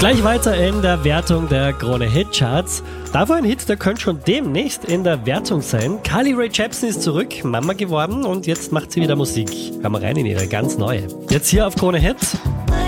Gleich weiter in der Wertung der Krone Hit Charts. Davor ein Hit, der könnte schon demnächst in der Wertung sein. Carly Rae Jepsen ist zurück, Mama geworden und jetzt macht sie wieder Musik. Hören wir rein in ihre ganz neue. Jetzt hier auf Krone Hit.